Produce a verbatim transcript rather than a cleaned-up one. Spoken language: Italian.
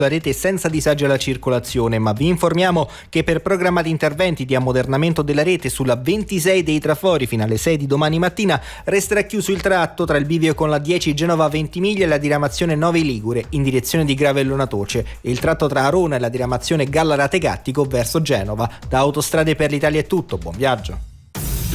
la rete senza disagi alla circolazione, ma vi informiamo che per programma di interventi di ammodernamento della rete sulla ventisei dei trafori fino alle sei di domani mattina resterà chiuso il tratto tra il bivio con la dieci Genova Ventimiglia e la diramazione nove Ligure in direzione di Gravellona Toce e il tratto tra Arona e la diramazione Gallarate Gattico verso Genova. Da Autostrade per l'Italia è tutto, buon viaggio.